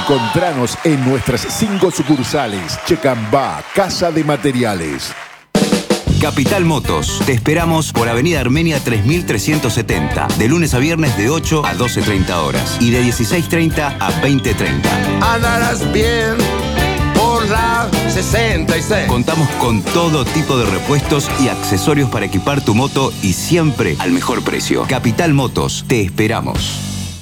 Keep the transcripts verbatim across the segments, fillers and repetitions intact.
Encontranos en nuestras cinco sucursales. Checambá, Casa de Materiales. Capital Motos. Te esperamos por Avenida Armenia tres mil trescientos setenta. De lunes a viernes de ocho a doce treinta horas. Y de dieciséis treinta a veinte treinta. Andarás bien por la sesenta y seis. Contamos con todo tipo de repuestos y accesorios para equipar tu moto y siempre al mejor precio. Capital Motos. Te esperamos.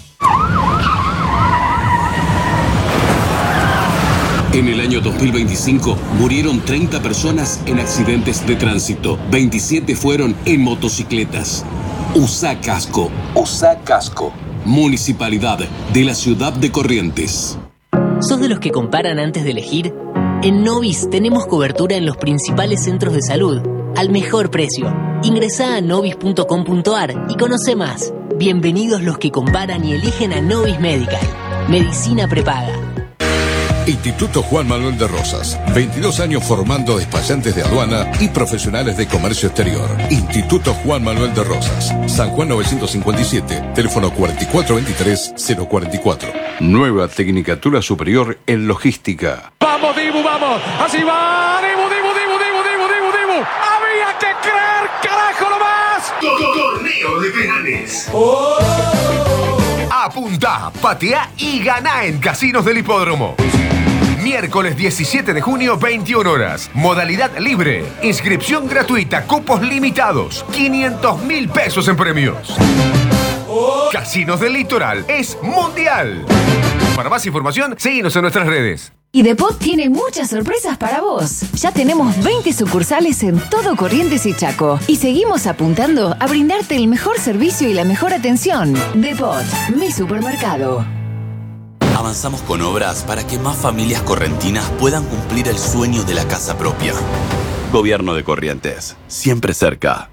En el año dos mil veinticinco murieron treinta personas en accidentes de tránsito. veintisiete fueron en motocicletas. Usa casco. Usa casco. Municipalidad de la ciudad de Corrientes. ¿Sos de los que comparan antes de elegir? En Novis tenemos cobertura en los principales centros de salud al mejor precio. Ingresá a novis punto com punto ar y conoce más. Bienvenidos los que comparan y eligen a Novis Medical. Medicina prepaga. Instituto Juan Manuel de Rosas. veintidós años formando despachantes de aduana y profesionales de comercio exterior. Instituto Juan Manuel de Rosas. San Juan novecientos cincuenta y siete. Teléfono cuatro cuatro dos tres cero cuatro cuatro. Nueva Tecnicatura Superior en Logística. ¡Vamos, Dibu, vamos! ¡Así va! ¡Dibu, Dibu, Dibu, Dibu, Dibu, Dibu, Dibu! ¡Había que creer, carajo, nomás! Torneo de penales. ¡Oh! Apunta, patea y gana en Casinos del Hipódromo. Miércoles diecisiete de junio, veintiuna horas. Modalidad libre. Inscripción gratuita. Cupos limitados. quinientos mil pesos en premios. Casinos del Litoral es mundial. Para más información, síguenos en nuestras redes. IDEPOT tiene muchas sorpresas para vos. Ya tenemos veinte sucursales en todo Corrientes y Chaco. Y seguimos apuntando a brindarte el mejor servicio y la mejor atención. Depot, mi supermercado. Avanzamos con obras para que más familias correntinas puedan cumplir el sueño de la casa propia. Gobierno de Corrientes. Siempre cerca.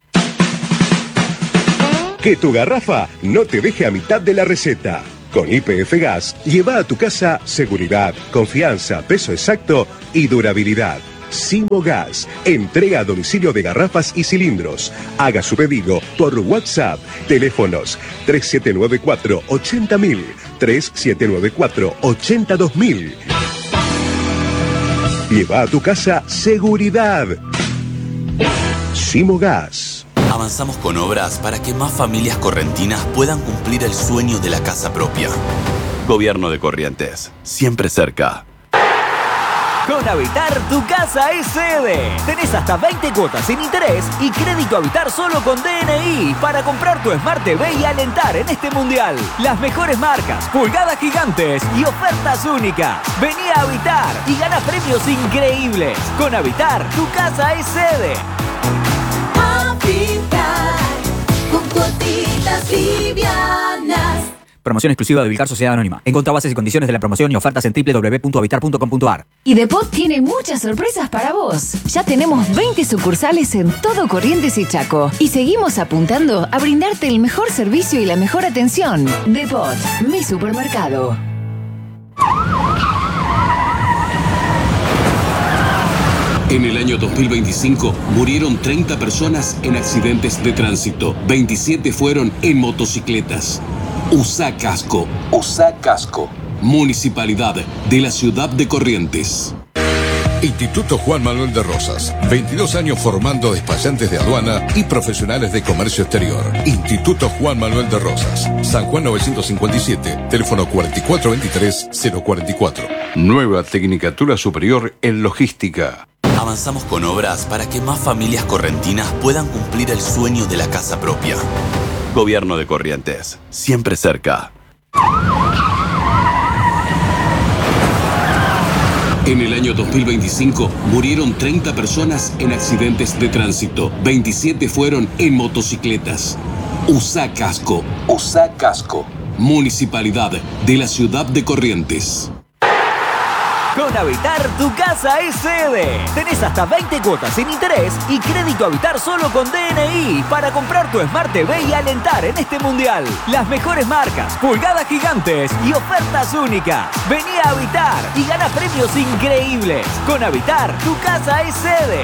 Que tu garrafa no te deje a mitad de la receta. Con Y P F Gas, lleva a tu casa seguridad, confianza, peso exacto y durabilidad. Simo Gas, entrega a domicilio de garrafas y cilindros. Haga su pedido por WhatsApp. Teléfonos tres siete nueve cuatro, ochenta mil, tres siete nueve cuatro, ochenta dos mil. Lleva a tu casa seguridad. Simo Gas. Avanzamos con obras para que más familias correntinas puedan cumplir el sueño de la casa propia. Gobierno de Corrientes. Siempre cerca. Con Habitar, tu casa es sede. Tenés hasta veinte cuotas sin interés y crédito Habitar solo con D N I para comprar tu Smart T V y alentar en este mundial. Las mejores marcas, pulgadas gigantes y ofertas únicas. Vení a Habitar y gana premios increíbles. Con Habitar, tu casa es sede. Habitar, con cuotitas livianas. Promoción exclusiva de Vilcar Sociedad Anónima. Encontrá bases y condiciones de la promoción y ofertas en doble u doble u doble u punto habitar punto com punto ar. IDEPOT tiene muchas sorpresas para vos. Ya tenemos veinte sucursales en todo Corrientes y Chaco. Y seguimos apuntando a brindarte el mejor servicio y la mejor atención. Depot, mi supermercado. En el año dos mil veinticinco murieron treinta personas en accidentes de tránsito. veintisiete fueron en motocicletas. Usa casco. Usa casco. Municipalidad de la ciudad de Corrientes. Instituto Juan Manuel de Rosas. veintidós años formando despachantes de aduana y profesionales de comercio exterior. Instituto Juan Manuel de Rosas. San Juan novecientos cincuenta y siete. Teléfono cuatro cuatro dos tres cero cuatro cuatro. Nueva Tecnicatura Superior en Logística. Avanzamos con obras para que más familias correntinas puedan cumplir el sueño de la casa propia. Gobierno de Corrientes. Siempre cerca. En el año dos mil veinticinco murieron treinta personas en accidentes de tránsito. veintisiete fueron en motocicletas. Usa casco. Usa casco. Municipalidad de la ciudad de Corrientes. Con Habitar, tu casa es sede. Tenés hasta veinte cuotas sin interés y crédito Habitar solo con D N I para comprar tu Smart T V y alentar en este mundial. Las mejores marcas, pulgadas gigantes y ofertas únicas. Vení a Habitar y gana premios increíbles. Con Habitar, tu casa es sede.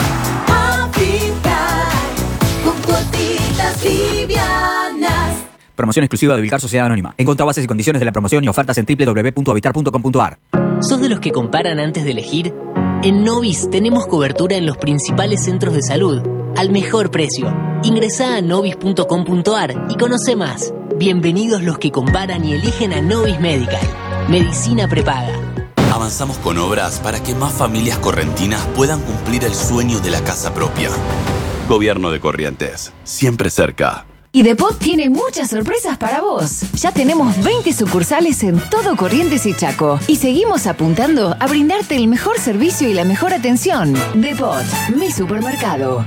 Habitar, con cuotitas livianas. Promoción exclusiva de Ubicar Sociedad Anónima. Encontrá bases y condiciones de la promoción y ofertas en doble u doble u doble u punto habitar punto com punto a r. ¿Sos de los que comparan antes de elegir? En Novis tenemos cobertura en los principales centros de salud, al mejor precio. Ingresá a novis punto com punto a r y conoce más. Bienvenidos los que comparan y eligen a Novis Medical. Medicina prepaga. Avanzamos con obras para que más familias correntinas puedan cumplir el sueño de la casa propia. Gobierno de Corrientes, siempre cerca. Y Depot tiene muchas sorpresas para vos. Ya tenemos veinte sucursales en todo Corrientes y Chaco. Y seguimos apuntando a brindarte el mejor servicio y la mejor atención. Depot, mi supermercado.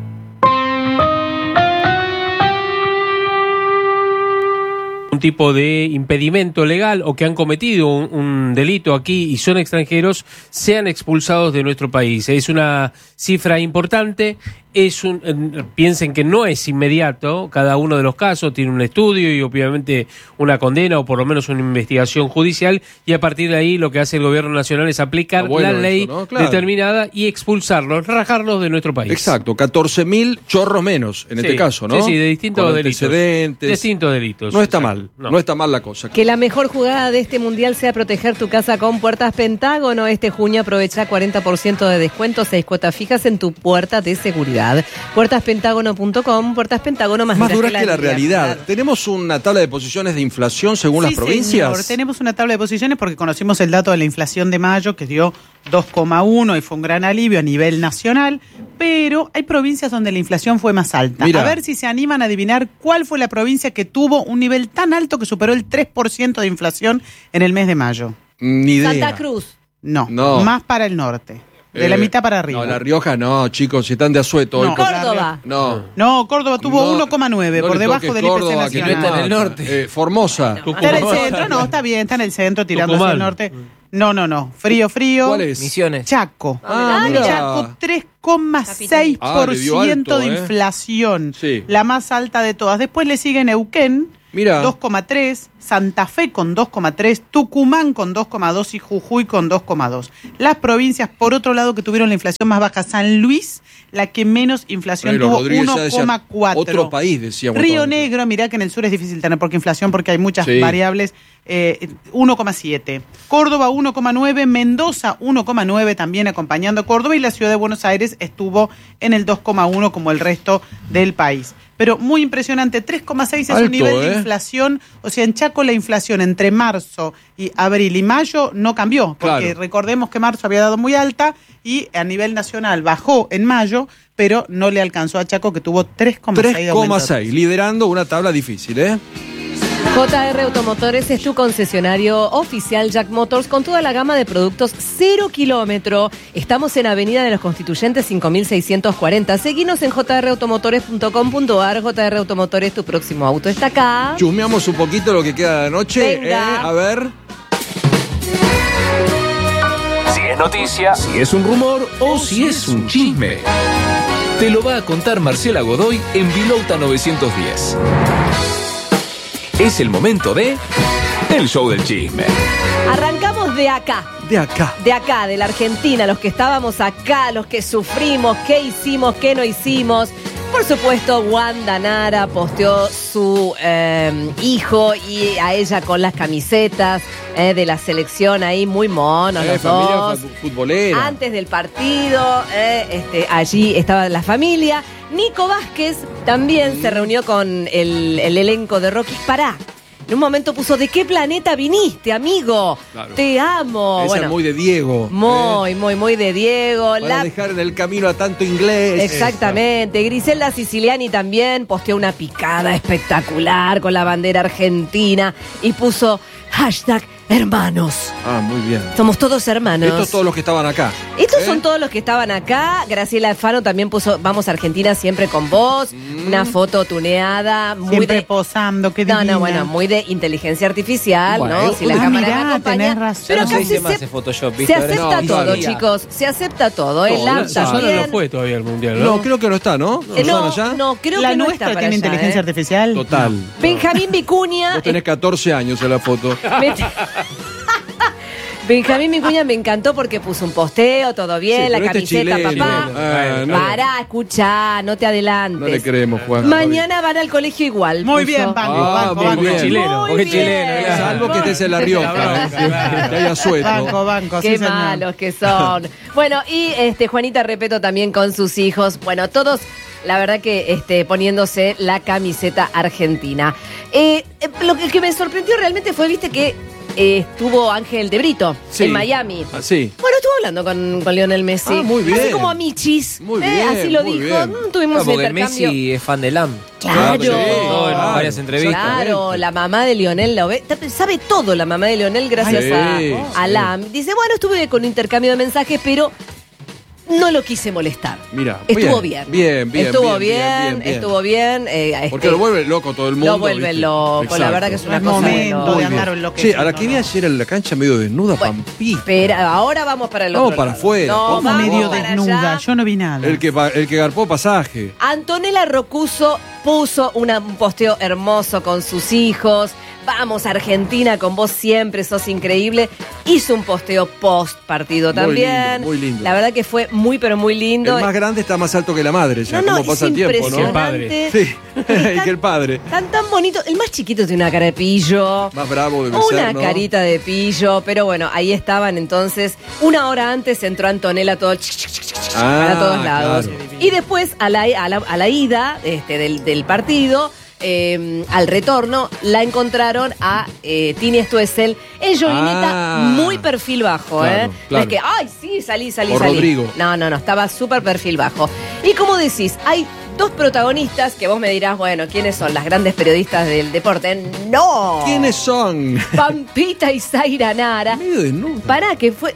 Un tipo de impedimento legal o que han cometido un, un delito aquí y son extranjeros, sean expulsados de nuestro país. Es una cifra importante. Es un, eh, piensen que no es inmediato, cada uno de los casos tiene un estudio y obviamente una condena o por lo menos una investigación judicial, y a partir de ahí lo que hace el gobierno nacional es aplicar ah, bueno, la ley eso, ¿no? Claro. determinada y expulsarlos, rajarlos de nuestro país. Exacto, catorce mil chorros menos en sí, este caso, ¿no? Sí, sí, de distintos Con delitos. Antecedentes. Distintos delitos. No está mal, no. no está mal la cosa. Que la mejor jugada de este mundial sea proteger tu casa con Puertas Pentágono. Este junio aprovecha cuarenta por ciento de descuento, seis cuotas fijas en tu puerta de seguridad. puertas pentágono punto com, Puertas Pentágono más, más duras que la, que la realidad. realidad. Tenemos una tabla de posiciones de inflación según sí, las provincias. Señor. Tenemos una tabla de posiciones porque conocimos el dato de la inflación de mayo que dio dos coma uno y fue un gran alivio a nivel nacional, pero hay provincias donde la inflación fue más alta. Mira. A ver si se animan a adivinar cuál fue la provincia que tuvo un nivel tan alto que superó el tres por ciento de inflación en el mes de mayo. Ni idea. Santa Cruz. No, no. Más para el norte. De eh, la mitad para arriba. No, La Rioja no, chicos, si están de asueto. No, hoy Córdoba. No. No, Córdoba tuvo no, uno coma nueve, no por debajo del Córdoba, I P C nacional. Que no está en el norte. Eh, Formosa. Está en el centro, no, está bien, está en el centro, tirando hacia el norte. No, no, no. Frío, frío. ¿Cuál es? Misiones. Chaco. Ah, mira. Chaco, tres coma seis por ciento ah, de eh. inflación. Sí. La más alta de todas. Después le sigue Neuquén. Mira. dos coma tres, Santa Fe con dos coma tres, Tucumán con dos coma dos y Jujuy con dos coma dos. Las provincias, por otro lado, que tuvieron la inflación más baja, San Luis, la que menos inflación Pero tuvo, uno coma cuatro. Otro país, decíamos. Río todo. Negro, mirá que en el sur es difícil tener porque inflación, porque hay muchas sí. variables, eh, uno coma siete. Córdoba, uno coma nueve. Mendoza, uno coma nueve, también acompañando a Córdoba. Y la ciudad de Buenos Aires estuvo en el dos coma uno como el resto del país. Pero muy impresionante, tres coma seis es Alto, un nivel ¿eh? de inflación. O sea, en Chaco la inflación entre marzo y abril y mayo no cambió. Porque claro. recordemos que marzo había dado muy alta y a nivel nacional bajó en mayo, pero no le alcanzó a Chaco, que tuvo tres coma seis. tres coma seis, liderando una tabla difícil, ¿eh? J R Automotores es tu concesionario oficial Jack Motors con toda la gama de productos cero kilómetro. Estamos en Avenida de los Constituyentes cinco mil seiscientos cuarenta. Seguinos en j r automotores punto com punto a r. J R Automotores, tu próximo auto está acá. Chusmeamos un poquito lo que queda de noche. ¿eh? A ver. Si es noticia, si es un rumor o si es un chisme. Te lo va a contar Marcela Godoy en Vilauta novecientos diez. Es el momento de El Show del Chisme. Arrancamos de acá. De acá. De acá, de la Argentina, los que estábamos acá, los que sufrimos, qué hicimos, qué no hicimos. Por supuesto, Wanda Nara posteó su eh, hijo y a ella con las camisetas eh, de la selección ahí, muy monos eh, los dos. Futbolera. Antes del partido, eh, este, allí estaba la familia. Nico Vázquez también mm. se reunió con el, el elenco de Rocky. Pará. En un momento puso, ¿de qué planeta viniste, amigo? Claro. Te amo. Esa bueno, es muy de Diego. Muy, eh. muy, muy de Diego. Para la... dejar en el camino a tanto inglés. Exactamente. Esa. Griselda Siciliani también posteó una picada espectacular con la bandera argentina y puso hashtag hermanos. Ah, muy bien. Somos todos hermanos. Estos todos los que estaban acá. Estos ¿Eh? son todos los que estaban acá. Graciela Alfano también puso Vamos a Argentina siempre con vos. Mm. Una foto tuneada. Muy siempre de... posando, qué No, divina. no, bueno, muy de inteligencia artificial, bueno, ¿no? Si la ah, cámara mirá, me acompaña. tenés razón. Pero no casi se, se, se, Photoshop, se acepta no, todo, todavía. chicos. Se acepta todo. El no, app Susana también. no fue todavía al mundial, ¿no? No, creo que no está, ¿no? Eh, no, ya? no, creo la que no nuestra está para tiene allá, inteligencia ¿eh? artificial. Total. Benjamín Vicuña. Vos tenés catorce años en la foto. Me... Benjamín Vicuña me encantó porque puso un posteo, todo bien, Sí, la pero este camiseta, chileno. papá. Ah, no. Pará, escuchá, no te adelantes. No le creemos, Juan. Mañana van al colegio igual. Muy puso. bien, banco, Ah, banco, muy banco. bien. Chileno. Muy Porque bien. chileno, claro. Salvo que estés en La Rioja. Que haya sueto. Banco, banco, Qué sí, señor. malos que son. Bueno, y este Juanita Repeto también con sus hijos. Bueno, todos, la verdad que este, poniéndose la camiseta argentina. Eh, eh, lo que, que me sorprendió realmente fue, viste, que eh, estuvo Ángel de Brito Sí. en Miami. Ah, sí. Bueno, estuvo hablando con, con Lionel Messi. Ah, muy bien. Así como amichis. Muy ¿eh? bien, Así lo muy dijo. bien. Mm, tuvimos No, un porque intercambio. Messi es fan del A M. Claro. Sí, en Claro. varias entrevistas. Claro, la mamá de Lionel lo ve, sabe todo la mamá de Lionel gracias Sí, a, sí. a la A M. Dice, bueno, estuve con un intercambio de mensajes, pero no lo quise molestar. Mira, Estuvo bien. Bien, bien. Estuvo bien, bien, bien, bien. estuvo bien. eh, Porque este, lo vuelve loco todo el mundo. lo vuelve ¿viste? loco, la Exacto. verdad que es una Es cosa de momento loco. de andar en lo que Sí, a la que vi ayer en la cancha medio desnuda, Pampita. Espera, ahora vamos para el No, otro para lado. afuera. No, ¿Cómo vamos medio para desnuda, allá. yo no vi nada. El que, pa- el que garpó pasaje. Antonella Rocuso puso una- un posteo hermoso con sus hijos. Vamos, Argentina, con vos siempre, sos increíble. Hizo un posteo post partido Muy también. lindo, muy lindo. La verdad que fue muy, pero muy lindo. El más grande está más alto que la madre, ya, No, no, como pasa es el tiempo, ¿no? impresionante. Sí, y que el padre. Están tan bonitos. El más chiquito tiene una cara de pillo. Más bravo debe Una ser, ¿no? carita de pillo, pero bueno, ahí estaban entonces. Una hora antes entró Antonella todo chic, chic, chic, chic, Ah, para todos lados. claro. Y después, a la, a la, a la ida este, del, del partido, eh, al retorno, la encontraron a eh, Tini Stoessel en joguineta, Ah. muy perfil bajo. Claro, ¿eh? claro. No es que, ay, sí, salí, salí, O salí. Rodrigo. No, no, no, estaba súper perfil bajo. Y como decís, hay dos protagonistas que vos me dirás, bueno, ¿quiénes son las grandes periodistas del deporte? ¡No! ¿Quiénes son? Pampita y Zaira Nara. Medio desnuda. Pará, que fue...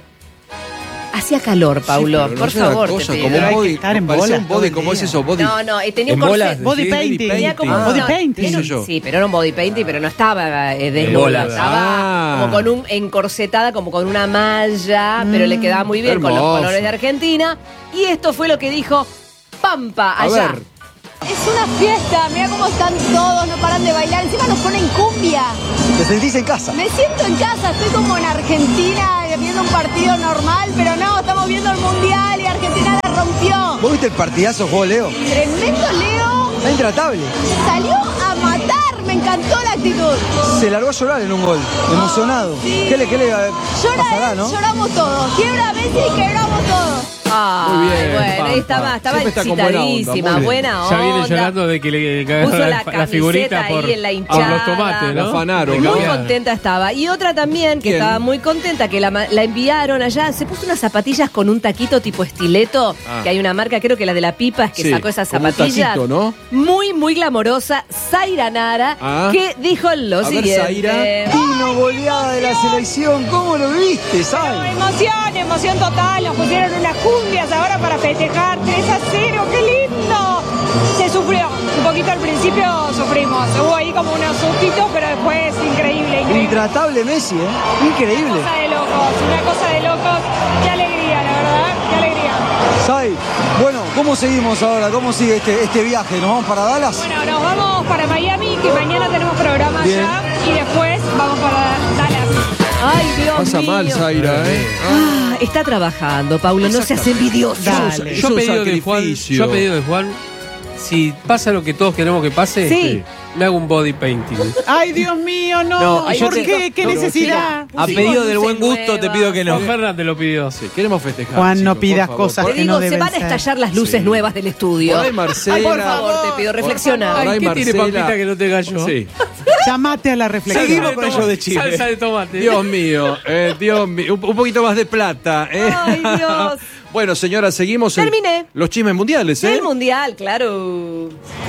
Hacía calor, Paulo, Sí, pero no por es una favor. cosa, te pido. como Pero un hay que body, estar en parecía bolas un todo body, el ¿cómo es día. eso? Body. No, no, eh, tenía un En corset. bolas, Body sí, painting. Tenía como Ah, body no, painting. era un- ¿Qué sé yo? Sí, pero era un body painting, pero no estaba eh, desnuda. bolas. Estaba Ah. como con un encorsetada, como con una malla, pero le quedaba muy bien con los hermoso. colores de Argentina. Y esto fue lo que dijo Pampa A allá. ver. Es una fiesta, mira cómo están todos, no paran de bailar, encima nos ponen cumbia. ¿Te sentís en casa? Me siento en casa, estoy como en Argentina viendo un partido normal, pero no, estamos viendo el Mundial y Argentina la rompió. ¿Vos viste el partidazo, jugó Leo? Tremendo Leo, Está intratable. salió a matar, me encantó la actitud. Se largó a llorar en un gol, emocionado. sí. ¿Qué le, qué le Llora pasará, él, no? lloramos todos, quiebra Messi y quebramos todos. Ay, Muy bien, bueno, ahí Pampa. estaba, estaba Siempre está con buena onda, excitadísima, muy bien. buena Ya viene onda. llorando de que le cagaron Puso la la, la camiseta figurita ahí por, en la por hinchada. los tomates, La ¿no? afanaron, Le ¿no? Muy cambiaron. contenta estaba. Y otra también, que ¿Quién? estaba muy contenta, que la, ma- la enviaron allá. Se puso unas zapatillas con un taquito tipo estileto, Ah. que hay una marca, creo que la de la pipa, es que Sí, sacó esas como un zapatillas. taquito, ¿no? Muy, muy glamorosa. Zaira Nara, Ah. que dijo lo A ver, siguiente. Zaira. Vino goleada de la selección. ¿Cómo lo viste, Sai? Emoción, emoción total, nos pusieron unas cumbias ahora para festejar tres a cero, qué lindo. Se sufrió, un poquito al principio sufrimos, hubo ahí como unos sustitos, pero después increíble, increíble. Intratable Messi, ¿eh? Increíble. Una cosa de locos, una cosa de locos, qué alegría, la verdad, qué alegría. Sai, bueno, ¿cómo seguimos ahora? ¿Cómo sigue este, este viaje? ¿Nos vamos para Dallas? Bueno, nos vamos para Miami, que mañana tenemos programa Bien. allá, y después vamos para Dallas. Ay, Dios Pasa mío. mal, Zaira, ¿eh? Ah, está trabajando, Paulo, no seas envidioso. Dale. Yo Es a un pedido de Juan, sacrificio. yo a pedido de Juan, si pasa lo que todos queremos que pase, Sí. me hago un body painting. Ay, Dios mío, no. No, Ay, yo ¿por te- qué? ¿Qué no, no, necesidad? A Sí, pedido con del buen luces gusto te pido que no. Juan Fernández lo pidió. Sí, queremos festejar. Juan, no chicos, pidas por favor. cosas Por Te que ahí- digo, no se deben van a ser. estallar las luces Sí. nuevas del estudio. Por ahí Marcela. Ay, por favor, te pido reflexiona. Por ahí Ay, ¿qué tiene Marcela- Pampita que no te gallo? Sí. Llamate a la reflexión. Seguimos con el show de Chile. Salsa de tomate. Dios mío, eh, Dios mío. Un, un poquito más de plata, ¿eh? Ay, Dios. Bueno, señora, seguimos. en Terminé. los chismes mundiales, ¿eh? El mundial, claro.